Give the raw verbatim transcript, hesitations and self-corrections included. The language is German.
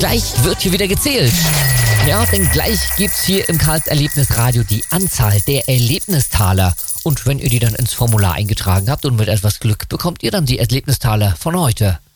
Gleich wird hier wieder gezählt. Ja, denn gleich gibt's hier im Karls Erlebnisradio die Anzahl der Erlebnistaler. Und wenn ihr die dann ins Formular eingetragen habt und mit etwas Glück bekommt ihr dann die Erlebnistaler von heute.